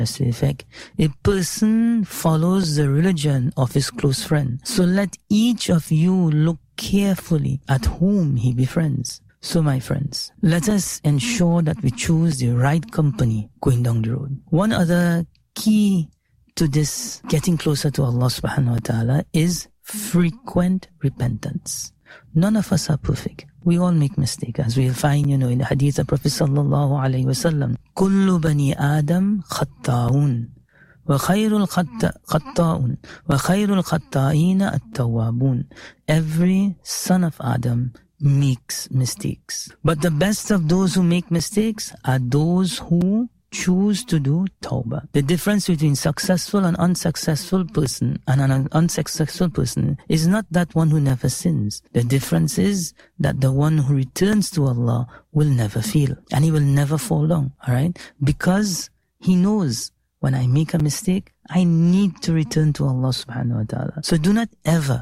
the effect, a person follows the religion of his close friend. So let each of you look carefully at whom he befriends. So my friends, let us ensure that we choose the right company going down the road. One other key to this getting closer to Allah subhanahu wa ta'ala is frequent repentance. None of us are perfect. We all make mistakes, as we'll find, in the hadith of Prophet sallallahu alaihi wasallam. Kullu bani Adam khatta'un, wa khayrul khatta'un, wa khayrul khatta'ina at-tawwabun. Every son of Adam makes mistakes. But the best of those who make mistakes are those who choose to do tawbah. The difference between successful and unsuccessful person and an unsuccessful person is not that one who never sins. The difference is that the one who returns to Allah will never fail and he will never fall down. Alright? Because he knows when I make a mistake, I need to return to Allah subhanahu wa ta'ala. So do not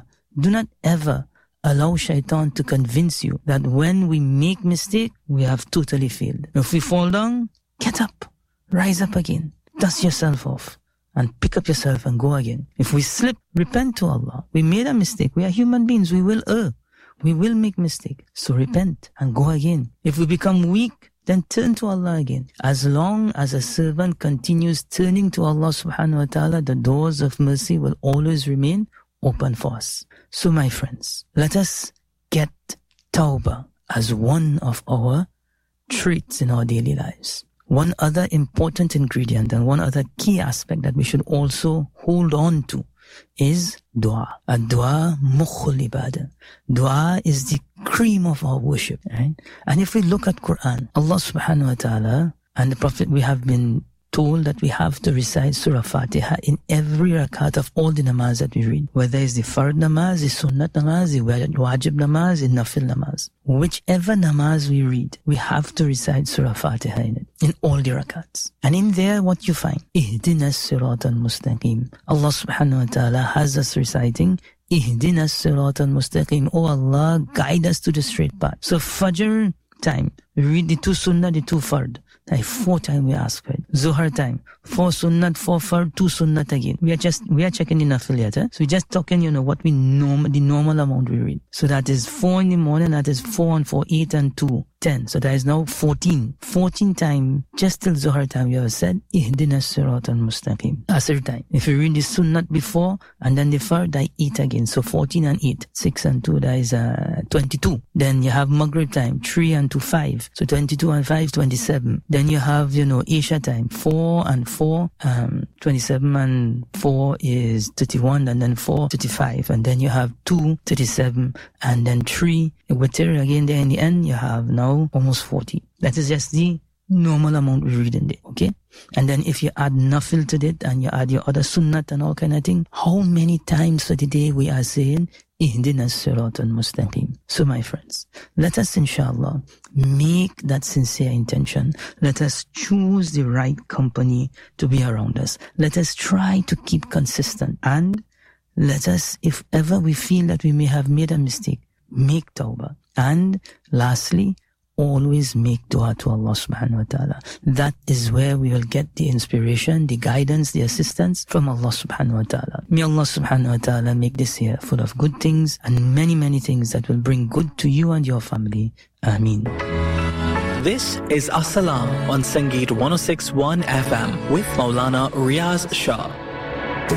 ever allow shaitan to convince you that when we make mistake, we have totally failed. If we fall down, get up. Rise up again, dust yourself off, and pick up yourself and go again. If we slip, repent to Allah. We made a mistake. We are human beings. We will err. We will make mistake. So repent and go again. If we become weak, then turn to Allah again. As long as a servant continues turning to Allah subhanahu wa ta'ala, the doors of mercy will always remain open for us. So my friends, let us get tawbah as one of our traits in our daily lives. One other important ingredient and one other key aspect that we should also hold on to is dua. Dua mukhul ibadah. Dua is the cream of our worship. Right? And if we look at Quran, Allah subhanahu wa ta'ala and the Prophet, we have been told that we have to recite Surah Fatiha in every rakat of all the namaz that we read. Whether it's the fard namaz, the sunnat namaz, the wajib namaz, the nafil namaz. Whichever namaz we read, we have to recite Surah Fatiha in it, in all the rakats. And in there, what you find? Ihdinas siratal mustaqim. Allah subhanahu wa ta'ala has us reciting Ihdinas siratal mustaqim. Oh Allah, guide us to the straight path. So Fajr time, we read the 2 sunnah, the 2 fard. 4 times we ask for it. Zuhar time, 4 sunnat, 4 fard, 2 sunnat again. We are checking the nafil yet. So we're just talking, what the normal amount we read. So that is 4 in the morning, that is 4 and 4, 8 and 2, 10. So that is now 14. 14 times, just till Zuhar time, we have said, Ihdinas siratal mustaqim. Asr time. If you read the sunnat before, and then the fard, that 8 again. So 14 and 8, 6 and 2, that is 22. Then you have Maghrib time, 3 and 2, 5. So 22 and 5, 27. Then you have, Isha time, 4 and 4, 27 and 4 is 31, and then 4, 35, and then you have 2, 37, and then 3, witr again there in the end, you have now almost 40. That is just the normal amount we read in there, okay? And then if you add nafil to it, and you add your other sunnat and all kind of thing, how many times for the day we are saying, Ihdinas siratal mustaqim. So my friends, let us inshallah make that sincere intention. Let us choose the right company to be around us. Let us try to keep consistent. And let us, if ever we feel that we may have made a mistake, make tawbah. And lastly, always make dua to Allah subhanahu wa ta'ala. That is where we will get the inspiration, the guidance, the assistance from Allah subhanahu wa ta'ala. May Allah subhanahu wa ta'ala make this year full of good things and many, many things that will bring good to you and your family. Ameen. This is As-Salam on Sangeet 106.1 FM with Maulana Riaz Shah.